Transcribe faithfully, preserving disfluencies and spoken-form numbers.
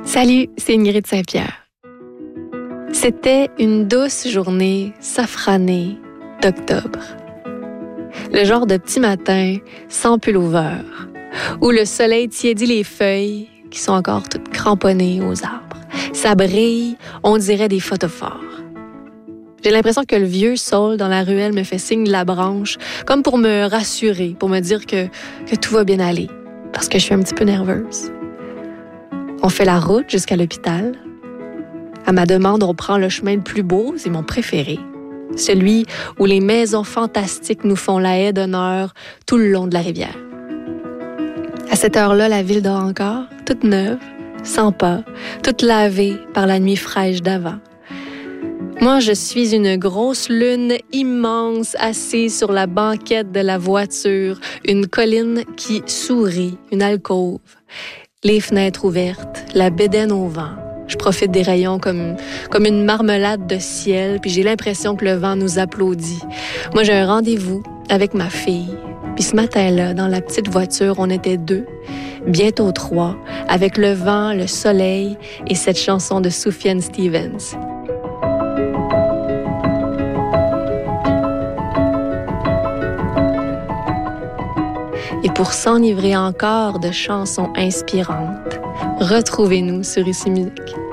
Salut, c'est Ingrid Saint-Pierre. C'était une douce journée safranée d'octobre. Le genre de petit matin sans pullover, où le soleil tiédit les feuilles qui sont encore toutes cramponnées aux arbres. Ça brille, on dirait des photophores. J'ai l'impression que le vieux saule dans la ruelle me fait signe de la branche, comme pour me rassurer, pour me dire que, que tout va bien aller, parce que je suis un petit peu nerveuse. On fait la route jusqu'à l'hôpital. À ma demande, on prend le chemin le plus beau, c'est mon préféré. Celui où les maisons fantastiques nous font la haie d'honneur tout le long de la rivière. À cette heure-là, la ville dort encore, toute neuve, sans pas, toute lavée par la nuit fraîche d'avant. Moi, je suis une grosse lune immense assise sur la banquette de la voiture, une colline qui sourit, une alcôve. Les fenêtres ouvertes, la bédaine au vent. Je profite des rayons comme, comme une marmelade de ciel, puis j'ai l'impression que le vent nous applaudit. Moi, j'ai un rendez-vous avec ma fille. Puis ce matin-là, dans la petite voiture, on était deux, bientôt trois, avec le vent, le soleil et cette chanson de Sufjan Stevens. Et pour s'enivrer encore de chansons inspirantes, retrouvez-nous sur Ici Musique.